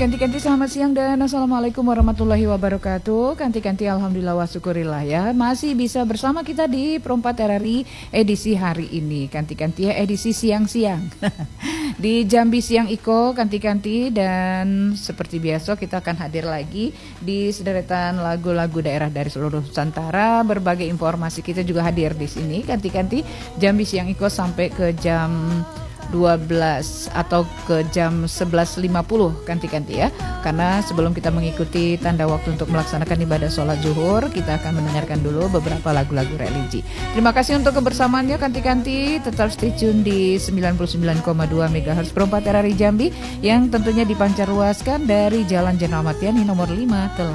Kanti-kanti selamat siang dan Assalamualaikum warahmatullahi wabarakatuh. Kanti-kanti alhamdulillah wa syukurillah ya. Masih bisa bersama kita di Perempat RRI edisi hari ini. Kanti-kanti ya edisi siang-siang. Di Jambi Siang Iko Kanti-kanti, dan seperti biasa kita akan hadir lagi di sederetan lagu-lagu daerah dari seluruh Nusantara. Berbagai informasi kita juga hadir di sini Kanti-kanti Jambi Siang Iko sampai ke jam 12 atau ke jam 11.50 Kanti-kanti ya. Karena sebelum kita mengikuti tanda waktu untuk melaksanakan ibadah sholat zuhur, kita akan mendengarkan dulu beberapa lagu-lagu religi. Terima kasih untuk kebersamaannya Kanti-kanti. Tetap stay tune di 99,2 MHz Perempat RRI Jambi yang tentunya dipancarluaskan dari Jalan Jenderal Ahmad Yani nomor 5 telah